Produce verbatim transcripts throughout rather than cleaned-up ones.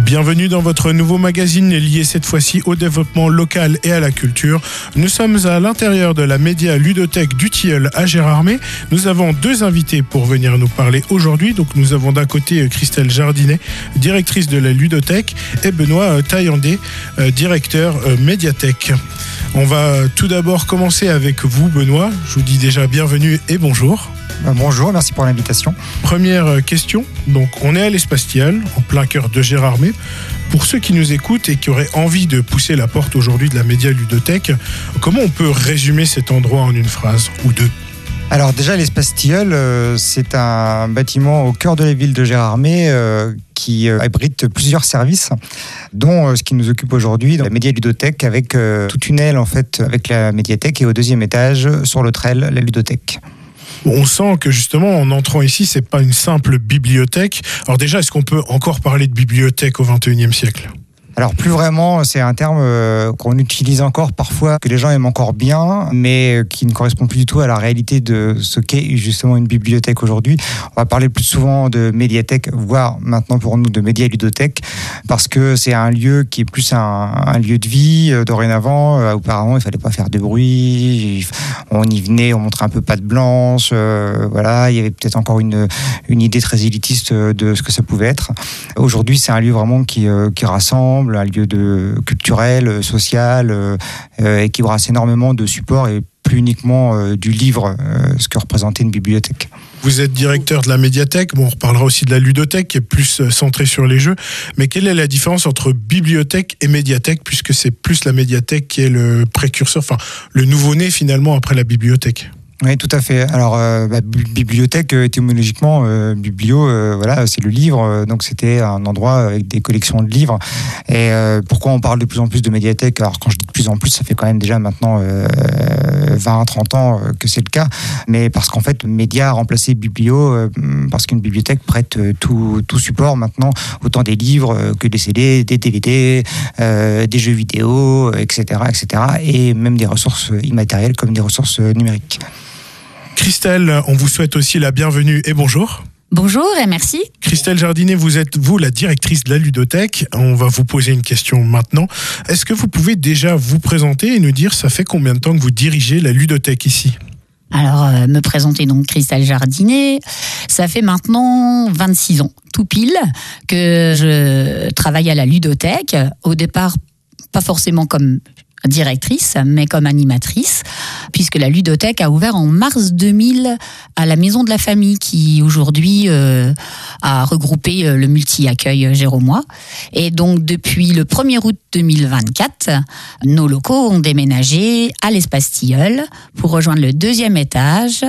Bienvenue dans votre nouveau magazine lié cette fois-ci au développement local et à la culture. Nous sommes à l'intérieur de la média ludothèque du Tilleul à Gérardmer. Nous avons deux invités pour venir nous parler aujourd'hui. Donc nous avons d'un côté Christelle Jardinet, directrice de la ludothèque, et Benoît Taillandé, directeur médiathèque. On va tout d'abord commencer avec vous, Benoît. Je vous dis déjà bienvenue et bonjour. Bonjour, merci pour l'invitation. Première question, donc on est à l'Espace Tilleul, en plein cœur de Gérardmer. Pour ceux qui nous écoutent et qui auraient envie de pousser la porte aujourd'hui de la média ludothèque, comment on peut résumer cet endroit en une phrase ou deux ? Alors déjà, l'Espace Tilleul, euh, c'est un bâtiment au cœur de la ville de Gérardmer euh, qui euh, abrite plusieurs services, dont euh, ce qui nous occupe aujourd'hui, la média ludothèque, avec euh, toute une aile en fait avec la médiathèque, et au deuxième étage, sur l'autre aile, la ludothèque. On sent que justement, en entrant ici, c'est pas une simple bibliothèque. Alors déjà, est-ce qu'on peut encore parler de bibliothèque au vingt et unième siècle ? Alors plus vraiment, c'est un terme euh, qu'on utilise encore parfois, que les gens aiment encore bien, mais qui ne correspond plus du tout à la réalité de ce qu'est justement une bibliothèque aujourd'hui. On va parler plus souvent de médiathèque, voire maintenant pour nous de média ludothèque, parce que c'est un lieu qui est plus un, un lieu de vie euh, dorénavant. Euh, auparavant, il fallait pas faire de bruit, on y venait, on montrait un peu patte blanche, euh, voilà, il y avait peut-être encore une, une idée très élitiste de ce que ça pouvait être. Aujourd'hui, c'est un lieu vraiment qui, euh, qui rassemble, un lieu de culturel, social, euh, et qui brasse énormément de supports et plus uniquement euh, du livre, euh, ce que représentait une bibliothèque. Vous êtes directeur de la médiathèque, bon, on reparlera aussi de la ludothèque qui est plus centrée sur les jeux, mais quelle est la différence entre bibliothèque et médiathèque, puisque c'est plus la médiathèque qui est le précurseur, enfin le nouveau-né finalement après la bibliothèque ? Oui, tout à fait. Alors, euh, bah, bibliothèque, euh, étymologiquement, euh, biblio, euh, voilà, c'est le livre. Euh, donc, c'était un endroit avec des collections de livres. Et euh, pourquoi on parle de plus en plus de médiathèque ? Alors, quand je dis de plus en plus, ça fait quand même déjà maintenant euh, vingt à trente ans euh, que c'est le cas. Mais parce qu'en fait, média a remplacé biblio, euh, parce qu'une bibliothèque prête euh, tout, tout support maintenant, autant des livres euh, que des C D, des D V D, euh, des jeux vidéo, et cetera, et cetera. Et même des ressources immatérielles comme des ressources numériques. Christelle, on vous souhaite aussi la bienvenue et bonjour. Bonjour et merci. Christelle Jardinet, vous êtes, vous, la directrice de la ludothèque. On va vous poser une question maintenant. Est-ce que vous pouvez déjà vous présenter et nous dire, ça fait combien de temps que vous dirigez la ludothèque ici ? Alors, euh, me présenter donc Christelle Jardinet, ça fait maintenant vingt-six ans, tout pile, que je travaille à la ludothèque. Au départ, pas forcément comme directrice, mais comme animatrice, puisque la ludothèque a ouvert en mars deux mille à la Maison de la Famille, qui aujourd'hui euh, a regroupé le multi-accueil Géromois. Et donc, depuis le premier août deux mille vingt-quatre, nos locaux ont déménagé à l'Espace Tilleul pour rejoindre le deuxième étage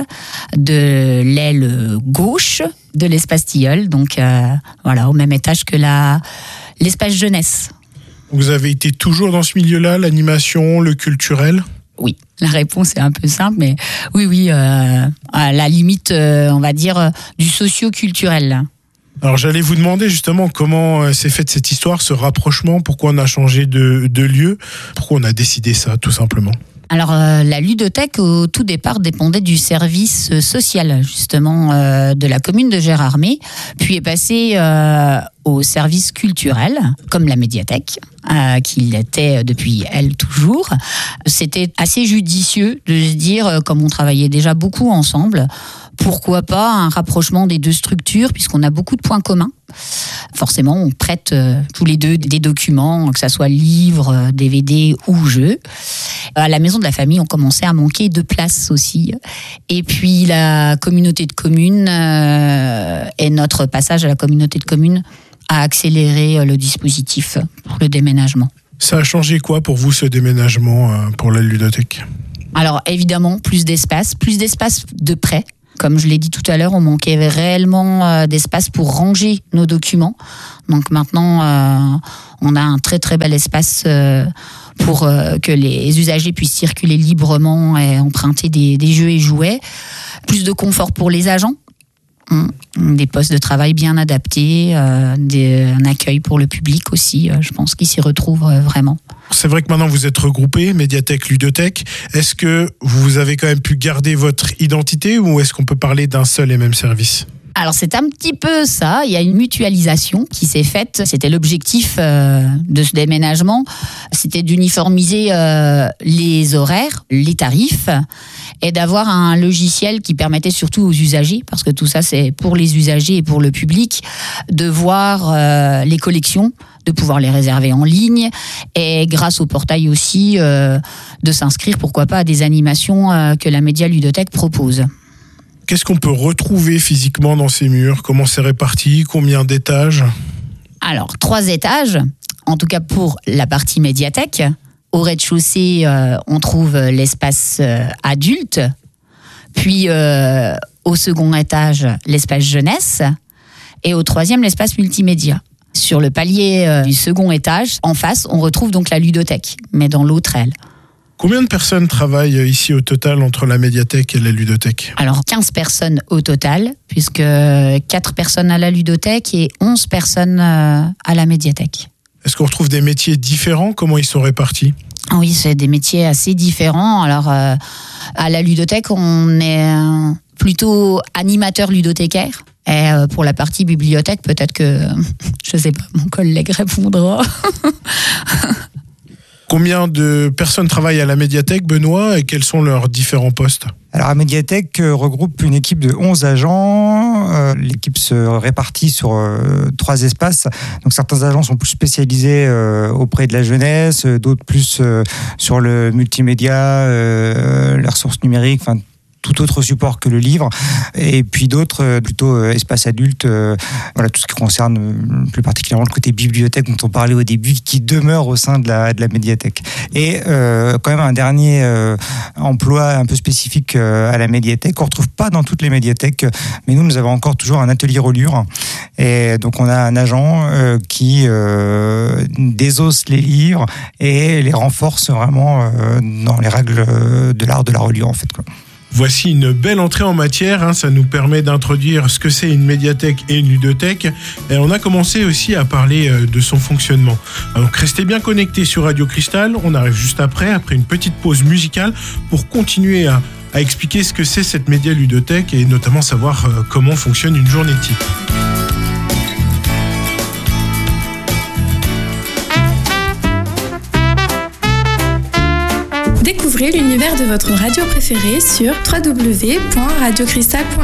de l'aile gauche de l'Espace Tilleul, donc euh, voilà, au même étage que la, l'espace jeunesse. Vous avez été toujours dans ce milieu-là, l'animation, le culturel ? Oui, la réponse est un peu simple, mais oui, oui, euh, à la limite, euh, on va dire, euh, du socio-culturel. Alors j'allais vous demander justement comment s'est faite cette histoire, ce rapprochement, pourquoi on a changé de, de lieu, pourquoi on a décidé ça, tout simplement. Alors, euh, la ludothèque, au tout départ, dépendait du service social, justement, euh, de la commune de Gérardmer, puis est passée euh, au service culturel, comme la médiathèque, euh, qui l'était depuis elle toujours. C'était assez judicieux de se dire, comme on travaillait déjà beaucoup ensemble, pourquoi pas un rapprochement des deux structures, puisqu'on a beaucoup de points communs. Forcément, on prête euh, tous les deux des documents, que ça soit livres, D V D ou jeux. À la Maison de la Famille, on commençait à manquer de place aussi. Et puis, la communauté de communes euh, et notre passage à la communauté de communes a accéléré le dispositif pour le déménagement. Ça a changé quoi pour vous, ce déménagement euh, pour la ludothèque ? Alors, évidemment, plus d'espace, plus d'espace de prêt. Comme je l'ai dit tout à l'heure, on manquait réellement euh, d'espace pour ranger nos documents. Donc maintenant, euh, on a un très très bel espace euh, pour euh, que les usagers puissent circuler librement et emprunter des, des jeux et jouets. Plus de confort pour les agents. Des postes de travail bien adaptés, euh, des, un accueil pour le public aussi, euh, je pense qu'ils s'y retrouvent euh, vraiment. C'est vrai que maintenant vous êtes regroupés, médiathèque, ludothèque. Est-ce que vous avez quand même pu garder votre identité ou est-ce qu'on peut parler d'un seul et même service ? Alors c'est un petit peu ça, il y a une mutualisation qui s'est faite, c'était l'objectif euh, de ce déménagement, c'était d'uniformiser euh, les horaires, les tarifs et d'avoir un logiciel qui permettait surtout aux usagers, parce que tout ça c'est pour les usagers et pour le public, de voir euh, les collections, de pouvoir les réserver en ligne et grâce au portail aussi euh, de s'inscrire pourquoi pas à des animations euh, que la Média Ludothèque propose. Qu'est-ce qu'on peut retrouver physiquement dans ces murs? Comment c'est réparti? Combien d'étages? Alors, trois étages, en tout cas pour la partie médiathèque. Au rez-de-chaussée, euh, on trouve l'espace euh, adulte. Puis, euh, au second étage, l'espace jeunesse. Et au troisième, l'espace multimédia. Sur le palier euh, du second étage, en face, on retrouve donc la ludothèque, mais dans l'autre aile. Combien de personnes travaillent ici au total entre la médiathèque et la ludothèque? Alors quinze personnes au total, puisque quatre personnes à la ludothèque et onze personnes à la médiathèque. Est-ce qu'on retrouve des métiers différents? Comment ils sont répartis? Oui, c'est des métiers assez différents. Alors euh, à la ludothèque, on est plutôt animateur ludothécaire. Et euh, pour la partie bibliothèque, peut-être que, je sais pas, mon collègue répondra. Combien de personnes travaillent à la médiathèque, Benoît, et quels sont leurs différents postes? Alors, la médiathèque euh, regroupe une équipe de onze agents. Euh, l'équipe se répartit sur euh, trois espaces. Donc, certains agents sont plus spécialisés euh, auprès de la jeunesse, d'autres plus euh, sur le multimédia, euh, les ressources numériques, enfin, tout autre support que le livre, et puis d'autres euh, plutôt euh, espace adulte, euh, voilà, tout ce qui concerne euh, plus particulièrement le côté bibliothèque dont on parlait au début, qui demeure au sein de la, de la médiathèque. Et euh, quand même un dernier euh, emploi un peu spécifique euh, à la médiathèque, qu'on ne retrouve pas dans toutes les médiathèques, mais nous, nous avons encore toujours un atelier relure, et donc on a un agent euh, qui euh, désosse les livres et les renforce vraiment euh, dans les règles de l'art de la reliure, en fait, quoi. Voici une belle entrée en matière, hein, ça nous permet d'introduire ce que c'est une médiathèque et une ludothèque. Et on a commencé aussi à parler de son fonctionnement. Donc restez bien connectés sur Radio Cristal, on arrive juste après, après une petite pause musicale, pour continuer à, à expliquer ce que c'est cette média ludothèque et notamment savoir euh, comment fonctionne une journée type. Découvrez l'univers de votre radio préférée sur w w w point radio cristal point